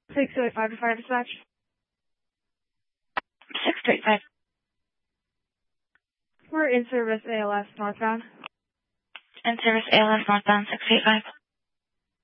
6285 to fire dispatch. 6285. We're in service ALS northbound. In service ALS northbound 685.